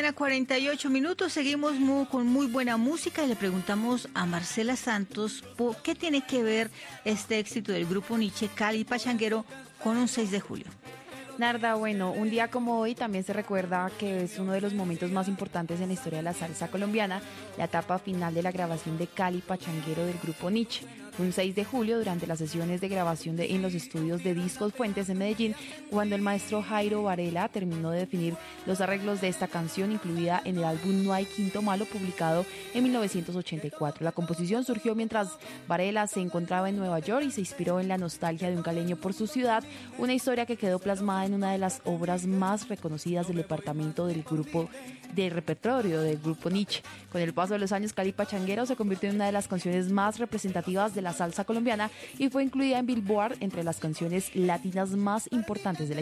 mañana, 48 minutos. Seguimos con muy buena música y le preguntamos a Marcela Santos por qué tiene que ver este éxito del grupo Nietzsche, Cali Pachanguero, con un 6 de julio. Narda, bueno, un día como hoy también se recuerda que es uno de los momentos más importantes en la historia de la salsa colombiana, la etapa final de la grabación de Cali Pachanguero del grupo Nietzsche. Fue un 6 de julio durante las sesiones de grabación en los estudios de Discos Fuentes en Medellín, cuando el maestro Jairo Varela terminó de definir los arreglos de esta canción incluida en el álbum No hay quinto malo, publicado en 1984. La composición surgió mientras Varela se encontraba en Nueva York y se inspiró en la nostalgia de un caleño por su ciudad, una historia que quedó plasmada en una de las obras más reconocidas del departamento del grupo del repertorio del grupo Nietzsche. Con el paso de los años, Cali Pachanguero se convirtió en una de las canciones más representativas de la salsa colombiana y fue incluida en Billboard entre las canciones latinas más importantes de la